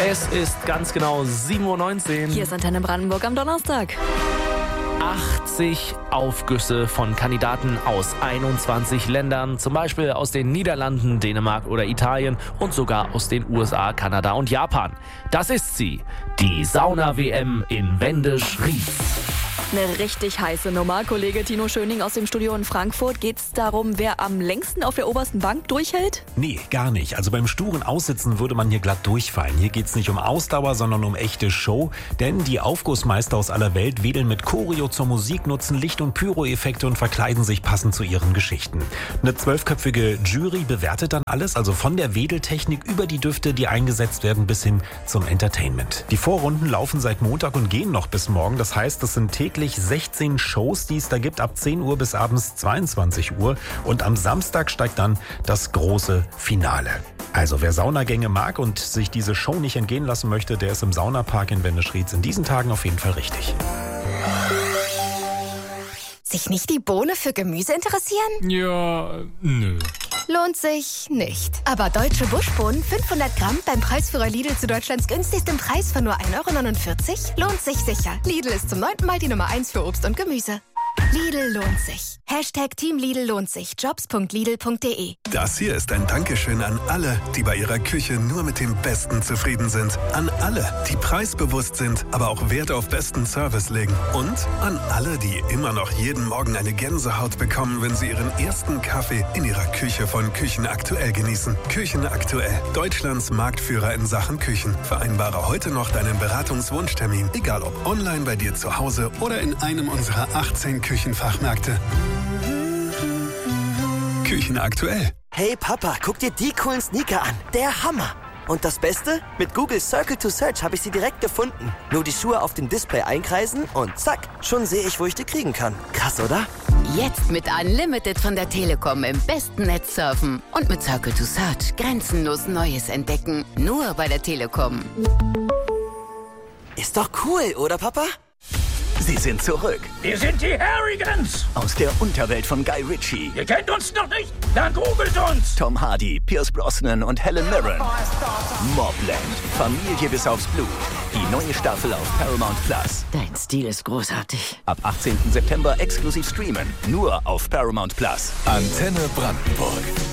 Es ist ganz genau 7:19 Uhr. Hier ist Antenne Brandenburg am Donnerstag. 80 Aufgüsse von Kandidaten aus 21 Ländern, zum Beispiel aus den Niederlanden, Dänemark oder Italien und sogar aus den USA, Kanada und Japan. Das ist sie, die Sauna-WM in Wendisch-Rietz. Eine richtig heiße Nummer. Kollege Tino Schöning aus dem Studio in Frankfurt. Geht's darum, wer am längsten auf der obersten Bank durchhält? Nee, gar nicht. Also beim sturen Aussitzen würde man hier glatt durchfallen. Hier geht's nicht um Ausdauer, sondern um echte Show. Denn die Aufgussmeister aus aller Welt wedeln mit Choreo zur Musik, nutzen Licht- und Pyro-Effekte und verkleiden sich passend zu ihren Geschichten. Eine 12-köpfige Jury bewertet dann alles, also von der Wedeltechnik über die Düfte, die eingesetzt werden, bis hin zum Entertainment. Die Vorrunden laufen seit Montag und gehen noch bis morgen. Das heißt, es sind täglich 16 Shows, die es da gibt, ab 10 Uhr bis abends 22 Uhr. Und am Samstag steigt dann das große Finale. Also wer Saunagänge mag und sich diese Show nicht entgehen lassen möchte, der ist im Saunapark in Wendisch-Rietz in diesen Tagen auf jeden Fall richtig. Sich nicht die Bohne für Gemüse interessieren? Ja, nö. Lohnt sich nicht. Aber deutsche Buschbohnen 500 Gramm beim Preisführer Lidl zu Deutschlands günstigsten Preis von nur 1,49 € lohnt sich sicher. Lidl ist zum 9. Mal die Nummer 1 für Obst und Gemüse. Lidl lohnt sich. Hashtag Team Lidl lohnt sich. Jobs.lidl.de. Das hier ist ein Dankeschön an alle, die bei ihrer Küche nur mit dem Besten zufrieden sind. An alle, die preisbewusst sind, aber auch Wert auf besten Service legen. Und an alle, die immer noch jeden Morgen eine Gänsehaut bekommen, wenn sie ihren ersten Kaffee in ihrer Küche von Küchen Aktuell genießen. Küchen Aktuell, Deutschlands Marktführer in Sachen Küchen. Vereinbare heute noch deinen Beratungswunschtermin, egal ob online bei dir zu Hause oder in einem unserer 18 Küchenfachmärkte. Küchen Aktuell. Hey Papa, guck dir die coolen Sneaker an. Der Hammer. Und das Beste? Mit Google Circle to Search habe ich sie direkt gefunden. Nur die Schuhe auf dem Display einkreisen und zack, schon sehe ich, wo ich die kriegen kann. Krass, oder? Jetzt mit Unlimited von der Telekom im besten Netz surfen. Und mit Circle to Search grenzenlos Neues entdecken. Nur bei der Telekom. Ist doch cool, oder Papa? Sie sind zurück. Wir sind die Harrigans. Aus der Unterwelt von Guy Ritchie. Ihr kennt uns noch nicht? Dann googelt uns. Tom Hardy, Pierce Brosnan und Helen Mirren. Mobland. Familie bis aufs Blut. Die neue Staffel auf Paramount Plus. Dein Stil ist großartig. Ab 18. September exklusiv streamen. Nur auf Paramount Plus. Antenne Brandenburg.